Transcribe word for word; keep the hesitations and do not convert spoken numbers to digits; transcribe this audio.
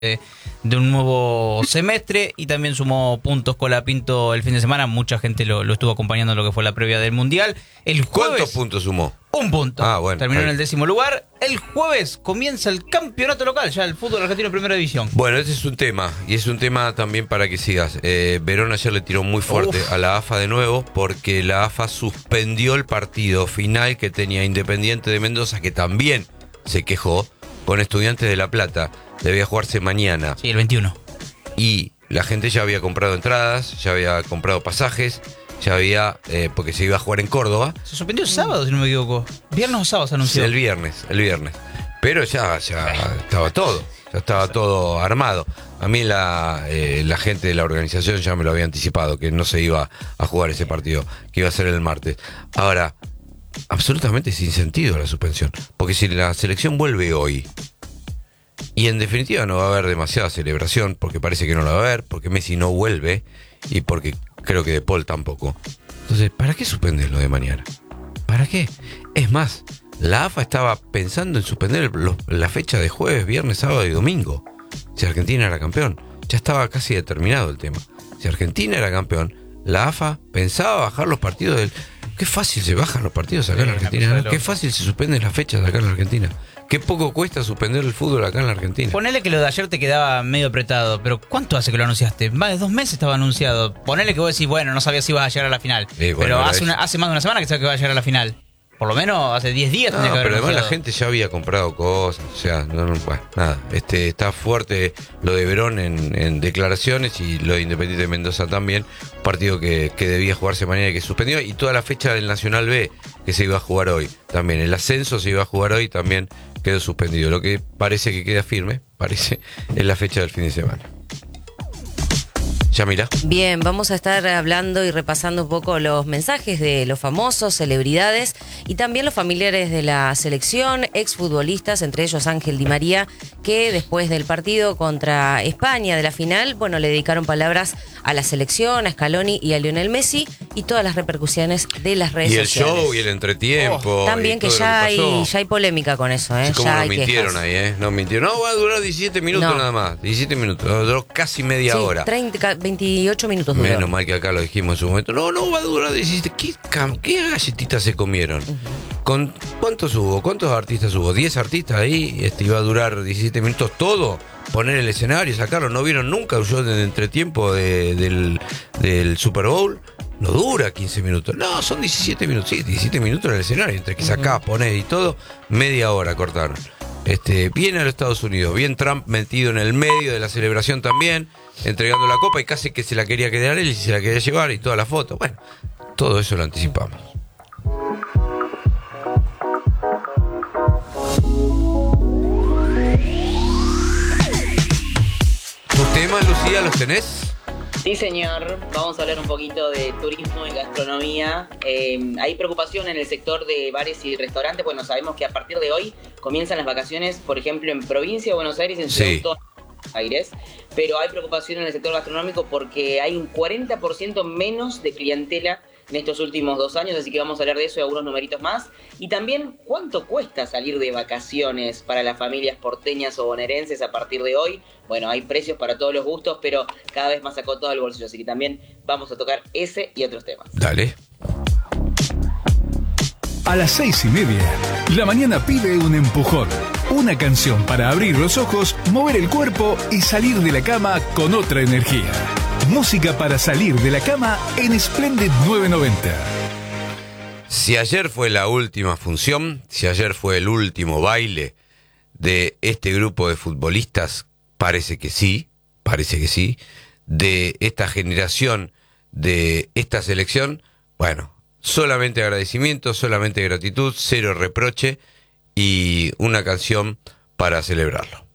de, de un nuevo semestre y también sumó puntos Colapinto el fin de semana. Mucha gente lo, lo estuvo acompañando en lo que fue la previa del Mundial. El jueves, ¿Cuántos puntos sumó? Un punto. Ah, bueno, terminó ahí. en el décimo lugar. El jueves comienza el campeonato local, ya el fútbol argentino en primera división. Bueno, ese es un tema, y es un tema también para que sigas. Eh, Verón ayer le tiró muy fuerte Uf. a la A F A de nuevo, porque la A F A suspendió el partido final que tenía Independiente de Mendoza, que también se quejó, con Estudiantes de La Plata. Debía jugarse mañana. Sí, el veintiuno. Y la gente ya había comprado entradas, ya había comprado pasajes, ya había, eh, porque se iba a jugar en Córdoba. Se suspendió el sábado, si no me equivoco. Viernes o sábado se anunció. El viernes, el viernes. Pero ya, ya estaba todo, ya estaba todo armado. A mí la, eh, la gente de la organización ya me lo había anticipado, que no se iba a jugar ese partido, que iba a ser el martes. Ahora, absolutamente sin sentido la suspensión, porque si la selección vuelve hoy, y en definitiva no va a haber demasiada celebración, porque parece que no la va a haber, porque Messi no vuelve, y porque creo que De Paul tampoco. Entonces, ¿para qué suspender lo de mañana? ¿Para qué? Es más, la A F A estaba pensando en suspender el, los, la fecha de jueves, viernes, sábado y domingo. Si Argentina era campeón, ya estaba casi determinado el tema. Si Argentina era campeón, la A F A pensaba bajar los partidos del... Qué fácil se bajan los partidos acá en la Argentina, ¿no? Qué fácil se suspenden las fechas acá en la Argentina. Qué poco cuesta suspender el fútbol acá en la Argentina. Ponele que lo de ayer te quedaba medio apretado, pero ¿cuánto hace que lo anunciaste? Más de dos meses estaba anunciado. Ponele que vos decís, bueno, no sabías si ibas a llegar a la final. Eh, bueno, pero hace, es... una, hace más de una semana que sabes que vas a llegar a la final. Por lo menos hace diez días no, tenía que haber pero además anunciado. La gente ya había comprado cosas, o sea, no, no, bueno, nada. Este, está fuerte lo de Verón en, en declaraciones y lo de Independiente de Mendoza también. Un partido que, que debía jugarse mañana y que suspendió. Y toda la fecha del Nacional B que se iba a jugar hoy también. El ascenso se iba a jugar hoy también quedó suspendido. Lo que parece que queda firme, parece, es la fecha del fin de semana. Yamila. Bien, vamos a estar hablando y repasando un poco los mensajes de los famosos, celebridades y también los familiares de la selección, exfutbolistas, entre ellos Ángel Di María, que después del partido contra España de la final, bueno, le dedicaron palabras a la selección, a Scaloni y a Lionel Messi y todas las repercusiones de las redes y el sociales. show y el entretiempo. Oh, también que ya, que hay, ya hay polémica con eso, ¿eh? Sí, ¿cómo ya nos hay mintieron quejas. ahí, eh? Nos mintieron. No, va a durar diecisiete minutos No. nada más. diecisiete minutos. Duró casi media Sí, hora. treinta, veintiocho minutos duró. Menos mal que acá lo dijimos en su momento. No, no va a durar diecisiete. ¿Qué, cam- qué galletitas se comieron? Uh-huh. ¿Con cuántos hubo? ¿Cuántos artistas hubo? diez artistas ahí. Este iba a durar diecisiete minutos todo. Poner el escenario, sacarlo. ¿No vieron nunca un show de entretiempo de, del, del Super Bowl? No dura quince minutos. No, son diecisiete minutos. Sí, diecisiete minutos en el escenario. Entre que sacás, uh-huh. ponés y todo, media hora cortaron. Este, bien a los Estados Unidos, bien Trump metido en el medio de la celebración también, entregando la copa y casi que se la quería quedar él y se la quería llevar y toda la foto. Bueno, todo eso lo anticipamos. ¿Tus temas, Lucía, los tenés? Sí, señor. Vamos a hablar un poquito de turismo y gastronomía. Eh, hay preocupación en el sector de bares y restaurantes. Bueno, sabemos que a partir de hoy comienzan las vacaciones, por ejemplo, en provincia de Buenos Aires y en Ciudad Sí. Autónoma de Buenos Aires. Pero hay preocupación en el sector gastronómico porque hay un cuarenta por ciento menos de clientela en estos últimos dos años, así que vamos a hablar de eso y algunos numeritos más. Y también, ¿cuánto cuesta salir de vacaciones para las familias porteñas o bonaerenses a partir de hoy? Bueno, hay precios para todos los gustos, pero cada vez más acotados al bolsillo, así que también vamos a tocar ese y otros temas. Dale. A las seis y media, la mañana pide un empujón. Una canción para abrir los ojos, mover el cuerpo y salir de la cama con otra energía. Música para salir de la cama en Splendid nueve noventa. Si ayer fue la última función, si ayer fue el último baile de este grupo de futbolistas, parece que sí, parece que sí, de esta generación, de esta selección, bueno, solamente agradecimiento, solamente gratitud, cero reproche y una canción para celebrarlo.